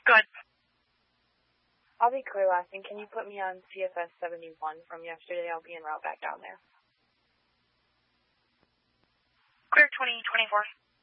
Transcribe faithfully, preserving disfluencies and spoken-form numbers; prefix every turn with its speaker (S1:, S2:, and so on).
S1: Good.
S2: I'll be clear last, and can you put me on C F S seventy-one from yesterday? I'll be en route back down there.
S1: Clear twenty twenty-four.